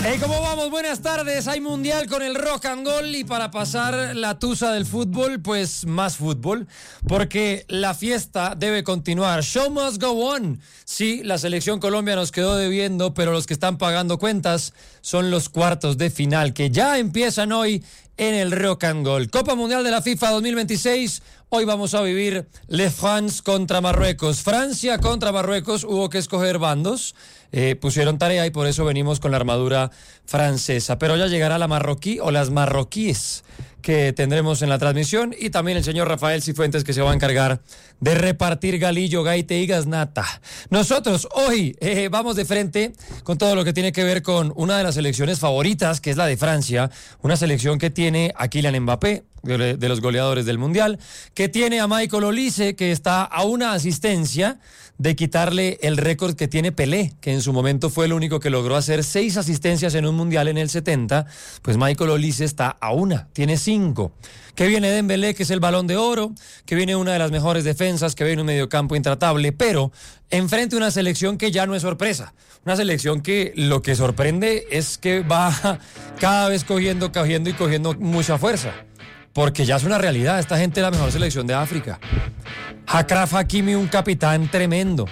Hey, ¿cómo vamos? Buenas tardes. Hay mundial con el rock and roll y para pasar la tusa del fútbol, pues más fútbol, porque la fiesta debe continuar. Show must go on. Sí, la selección Colombia nos quedó debiendo, pero los que están pagando cuentas son los cuartos de final que ya empiezan hoy en el rock and roll. Copa Mundial de la FIFA 2026. Hoy vamos a vivir Le France contra Marruecos. Francia contra Marruecos, hubo que escoger bandos. Pusieron tarea y por eso venimos con la armadura francesa. Pero ya llegará la marroquí o las marroquíes que tendremos en la transmisión y también el señor Rafael Cifuentes que se va a encargar de repartir galillo, gaite y gaznata. Nosotros hoy vamos de frente con todo lo que tiene que ver con una de las selecciones favoritas, que es la de Francia, una selección que tiene a Kylian Mbappé, de los goleadores del Mundial, que tiene a Michael Olise, que está a una asistencia de quitarle el récord que tiene Pelé, que en su momento fue el único que logró hacer 6 asistencias en un Mundial en el 70, pues Michael Olise está a una, tiene 5. Que viene Dembélé, que es el Balón de Oro, que viene una de las mejores defensas, que viene un mediocampo intratable, pero enfrente una selección que ya no es sorpresa, una selección que lo que sorprende es que va cada vez cogiendo mucha fuerza. Porque ya es una realidad, esta gente es la mejor selección de África. Achraf Hakimi, un capitán tremendo.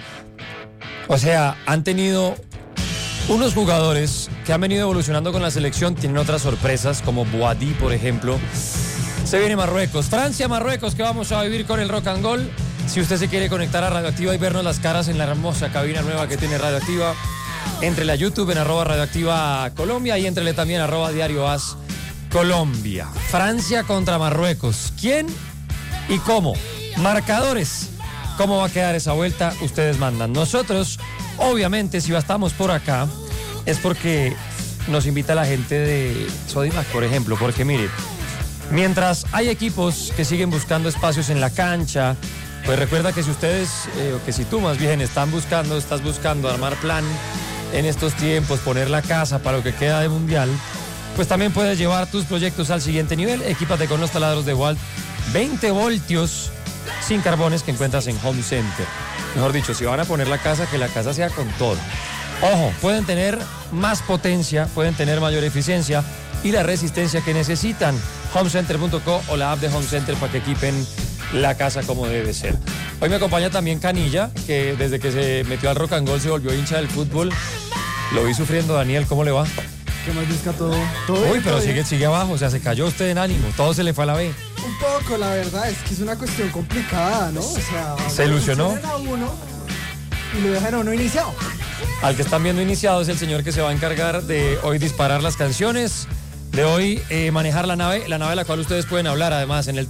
O sea, han tenido unos jugadores que han venido evolucionando con la selección, tienen otras sorpresas, como Boadi, por ejemplo. Se viene Marruecos, Francia-Marruecos, que vamos a vivir con el rock and roll. Si usted se quiere conectar a Radioactiva y vernos las caras en la hermosa cabina nueva que tiene Radioactiva, entrele a YouTube en @Radioactiva Colombia y entrele también a @Diario As Colombia. Francia contra Marruecos. ¿Quién y cómo? Marcadores. ¿Cómo va a quedar esa vuelta? Ustedes mandan. Nosotros, obviamente, si estamos por acá, es porque nos invita la gente de Sodimac, por ejemplo. Porque mire, mientras hay equipos que siguen buscando espacios en la cancha, pues recuerda que si ustedes, o que si tú más bien estás buscando armar plan en estos tiempos, poner la casa para lo que queda de Mundial, pues también puedes llevar tus proyectos al siguiente nivel. Equípate con los taladros de Walt 20 voltios sin carbones que encuentras en Home Center. Mejor dicho, si van a poner la casa, que la casa sea con todo. Ojo, pueden tener más potencia, pueden tener mayor eficiencia y la resistencia que necesitan. Homecenter.co o la app de Home Center para que equipen la casa como debe ser. Hoy me acompaña también Canilla, que desde que se metió al rock and roll se volvió hincha del fútbol. Lo vi sufriendo. Daniel, ¿cómo le va? ¿Qué más busca todo? Uy, pero sigue abajo, o sea, se cayó usted en ánimo, todo se le fue a la B. Un poco, la verdad, es que es una cuestión complicada, ¿no? O sea, ¿se ilusionó? A uno y lo dejan a uno iniciado. Al que están viendo iniciado es el señor que se va a encargar de hoy disparar las canciones, de hoy manejar la nave a la cual ustedes pueden hablar, además, en el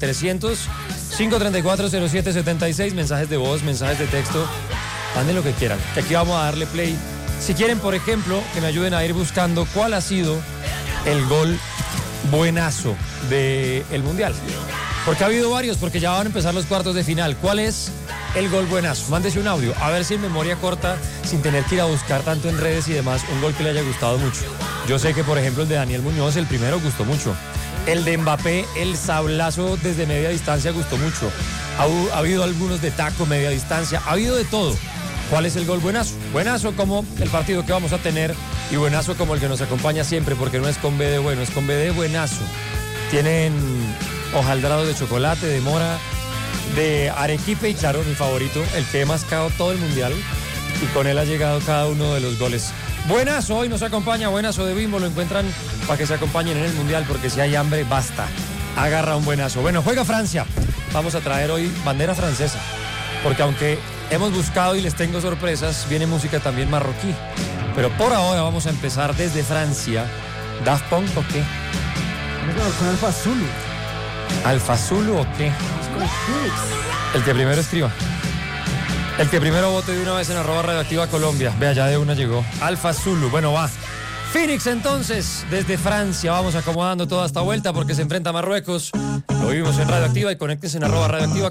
300-534-0776, mensajes de voz, mensajes de texto, manden lo que quieran, que aquí vamos a darle play. Si quieren, por ejemplo, que me ayuden a ir buscando cuál ha sido el gol buenazo del Mundial. Porque ha habido varios, porque ya van a empezar los cuartos de final. ¿Cuál es el gol buenazo? Mándese un audio, a ver si en memoria corta, sin tener que ir a buscar tanto en redes y demás, un gol que le haya gustado mucho. Yo sé que, por ejemplo, el de Daniel Muñoz, el primero, gustó mucho. El de Mbappé, el sablazo desde media distancia, gustó mucho. Ha habido algunos de taco, media distancia, ha habido de todo. ¿Cuál es el gol buenazo? Buenazo como el partido que vamos a tener y buenazo como el que nos acompaña siempre, porque no es con B de bueno, es con B de buenazo. Tienen hojaldrado de chocolate, de mora, de arequipe y claro, mi favorito, el que he mascado todo el Mundial y con él ha llegado cada uno de los goles. Buenazo, hoy nos acompaña Buenazo de Bimbo, lo encuentran para que se acompañen en el Mundial, porque si hay hambre, basta. Agarra un buenazo. Bueno, juega Francia. Vamos a traer hoy bandera francesa, porque aunque hemos buscado y les tengo sorpresas, viene música también marroquí. Pero por ahora vamos a empezar desde Francia. ¿Daft Punk o qué? Con Alfa Zulu. ¿Alfa Zulu o qué? Con Phoenix. El que primero escriba. El que primero vote de una vez en @Radioactiva Colombia. Vea, ya de una llegó. Alfa Zulu. Bueno, va. Phoenix entonces, desde Francia. Vamos acomodando toda esta vuelta porque se enfrenta a Marruecos. Lo vivimos en Radioactiva y conéctense en @Radioactiva